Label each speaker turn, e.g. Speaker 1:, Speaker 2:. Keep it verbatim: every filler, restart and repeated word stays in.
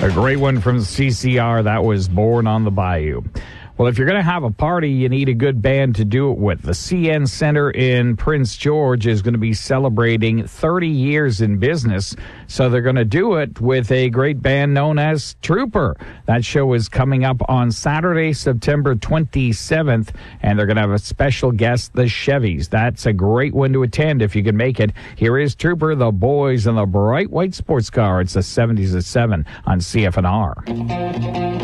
Speaker 1: A great one from C C R. That was Born on the Bayou. Well, if you're going to have a party, you need a good band to do it with. The C N Center in Prince George is going to be celebrating thirty years in business, so they're going to do it with a great band known as Trooper. That show is coming up on Saturday, September twenty-seventh, and they're going to have a special guest, the Chevys. That's a great one to attend if you can make it. Here is Trooper, the boys in the bright white sports car. It's the seventies at seven on C F N R.